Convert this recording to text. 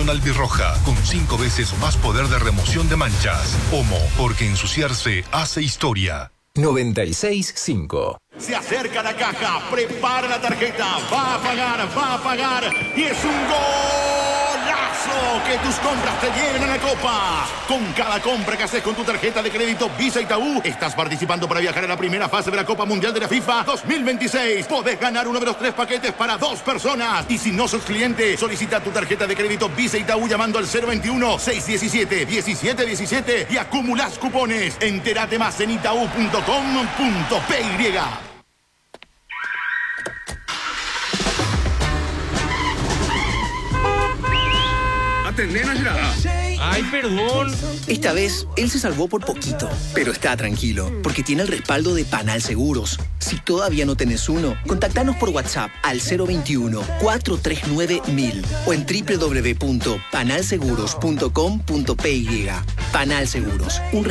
loción albirroja con 5 veces más poder de remoción de manchas. Omo, porque ensuciarse hace historia. 96.5. Se acerca la caja, prepara la tarjeta, va a pagar y es un golazo que tus compras te lleven a la copa. Con cada compra que haces con tu tarjeta de crédito Visa Itaú, estás participando para viajar a la primera fase de la Copa Mundial de la FIFA 2026. Podés ganar uno de los 3 paquetes para 2 personas. Y si no sos cliente, solicita tu tarjeta de crédito Visa Itaú llamando al 021-617-1717 y acumulás cupones. Entérate más en itaú.com.py. Ay, perdón. Esta vez, él se salvó por poquito, pero está tranquilo, porque tiene el respaldo de Panal Seguros. Si todavía no tenés uno, contactanos por WhatsApp al 021-439-1000 o en www.panalseguros.com.py. Panal Seguros, un